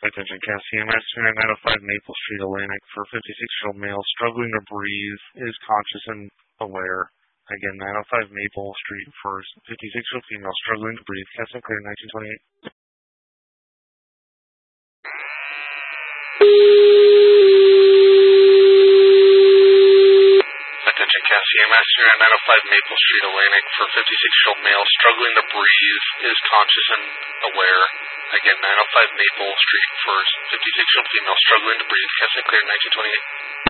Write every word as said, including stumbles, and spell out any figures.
Attention, C A S C M S two nine oh five Maple Street, Atlantic, for fifty-six-year-old male struggling to breathe, is conscious and aware. Again, nine oh five Maple Street for fifty-six-year-old female struggling to breathe. C A S and clear, nineteen twenty-eight. Attention, C A S C M S two nine oh five Maple Street, Atlantic, for fifty-six-year-old male struggling to breathe, is conscious and aware. Again, nine oh five Maple Street for fifty-six-year-old female struggling to breathe. C A S and clear, nineteen twenty-eight.